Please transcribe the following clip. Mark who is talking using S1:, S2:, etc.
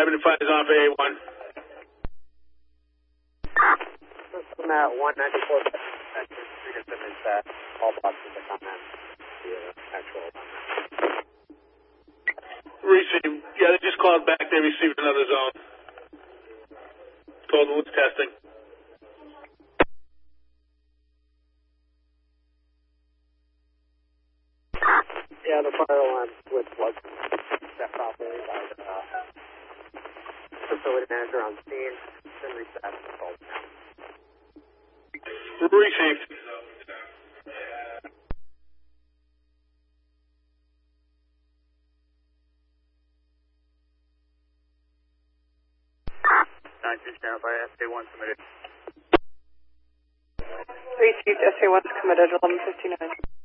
S1: Diamond 5 is on for A1.
S2: System at 194, system is that all boxes are coming the actual.
S1: Receive. Yeah, they just called back. They received another zone. Told them it's testing.
S2: Yeah, the fire alarm was set properly by the facility manager on scene. Then reset the fault now.
S1: Received.
S2: Stand by SA1 committed.
S3: Received, SA1 committed, 11:59.